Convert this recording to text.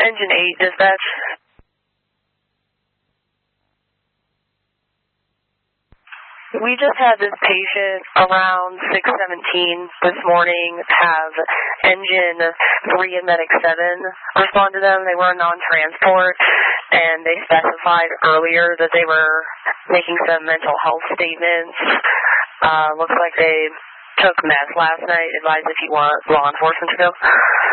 Engine 8 dispatch. We just had this patient around 6:17 this morning have engine 3 and medic 7 respond to them. They were non-transport, and they specified earlier that they were making some mental health statements. Looks like they took meth last night. Advise if you want law enforcement to go.